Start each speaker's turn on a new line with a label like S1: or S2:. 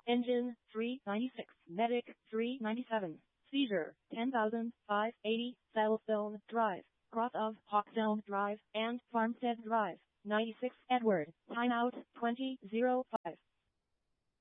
S1: Engine 396, Medic 397, Seizure 10,580, Saddlestone Drive, cross of Hawkstone Drive and Farmstead Drive. 96 Edward, timeout 20:05.